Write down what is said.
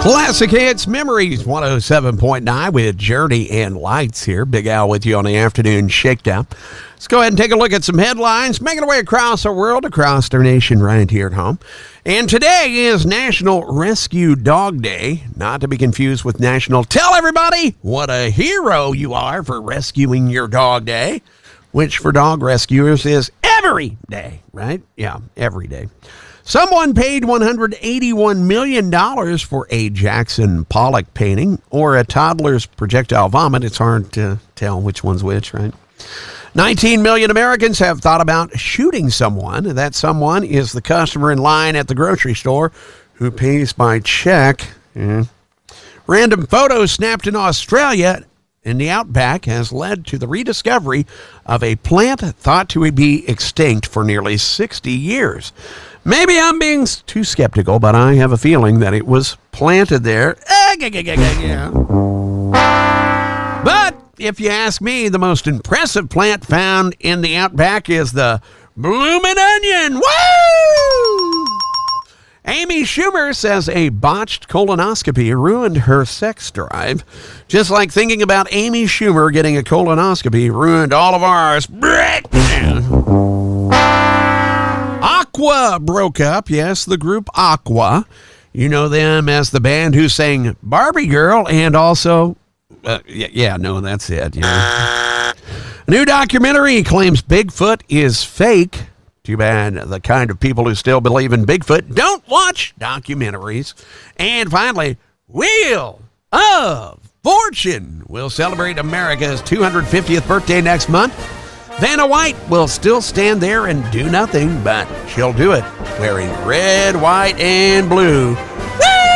Classic Hits Memories 107.9 with Journey and Lights here. Big Al with you on the afternoon shakedown. Let's go ahead and take a look at some headlines making our way across our world, across our nation, right here at home. And today is National Rescue Dog Day, not to be confused with National Tell Everybody What a Hero You Are for Rescuing Your Dog Day, which for dog rescuers is every day, right? Yeah, every day. Someone paid $181 million for a Jackson Pollock painting or a toddler's projectile vomit. It's hard to tell which one's which, right? 19 million Americans have thought about shooting someone. That someone is the customer in line at the grocery store who pays by check. Random photos snapped in Australia in the outback has led to the rediscovery of a plant thought to be extinct for nearly 60 years. Maybe I'm being too skeptical, but I have a feeling that it was planted there. But if you ask me, the most impressive plant found in the outback is the bloomin' onion. Woo! Amy Schumer says a botched colonoscopy ruined her sex drive. Just like thinking about Amy Schumer getting a colonoscopy ruined all of ours. Aqua broke up. Yes, the group Aqua. You know them as the band who sang Barbie Girl and also... that's it. Yeah. A new documentary claims Bigfoot is fake. Too bad the kind of people who still believe in Bigfoot don't watch documentaries. And finally, Wheel of Fortune will celebrate America's 250th birthday next month. Vanna White will still stand there and do nothing, but she'll do it wearing red, white, and blue